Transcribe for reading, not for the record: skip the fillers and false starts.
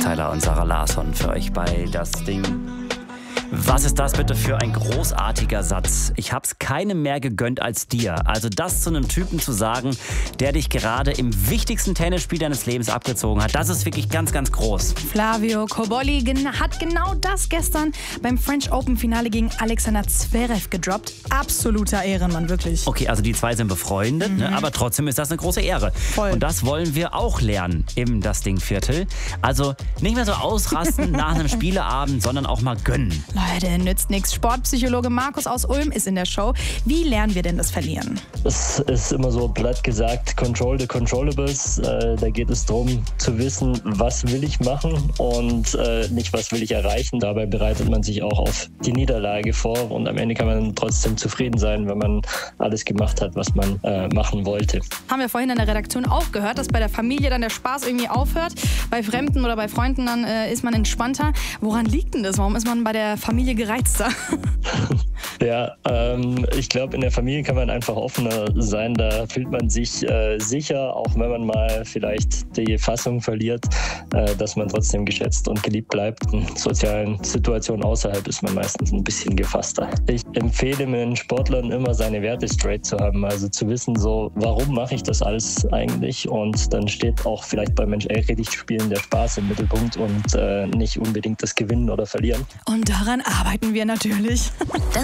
Tyler und Sarah Larsson für euch bei Das Ding. Was ist das bitte für ein großartiger Satz? Ich hab's keinem mehr gegönnt als dir. Also das zu einem Typen zu sagen, der dich gerade im wichtigsten Tennisspiel deines Lebens abgezogen hat, das ist wirklich ganz, ganz groß. Flavio Cobolli hat genau das gestern beim French Open Finale gegen Alexander Zverev gedroppt. Absoluter Ehrenmann, wirklich. Okay, also die zwei sind befreundet, ne? Aber trotzdem ist das eine große Ehre. Voll. Und das wollen wir auch lernen im Das Ding Viertel. Also nicht mehr so ausrasten nach einem Spieleabend, sondern auch mal gönnen. Leute, nützt nichts. Sportpsychologe Markus aus Ulm ist in der Show. Wie lernen wir denn das Verlieren? Es ist immer so platt gesagt, control the controllables. Da geht es darum zu wissen, was will ich machen und nicht, was will ich erreichen. Dabei bereitet man sich auch auf die Niederlage vor und am Ende kann man trotzdem zufrieden sein, wenn man alles gemacht hat, was man machen wollte. Haben wir vorhin in der Redaktion auch gehört, dass bei der Familie dann der Spaß irgendwie aufhört. Bei Fremden oder bei Freunden dann ist man entspannter. Woran liegt denn das? Warum ist man bei der Familie gereizter? Ja, ich glaube, in der Familie kann man einfach offener sein. Da fühlt man sich sicher, auch wenn man mal vielleicht die Fassung verliert, dass man trotzdem geschätzt und geliebt bleibt. In sozialen Situationen außerhalb ist man meistens ein bisschen gefasster. Ich empfehle meinen Sportlern immer, seine Werte straight zu haben. Also zu wissen, so, warum mache ich das alles eigentlich? Und dann steht auch vielleicht beim Mensch-Elch-Spielen der Spaß im Mittelpunkt und nicht unbedingt das Gewinnen oder Verlieren. Und daran arbeiten wir natürlich.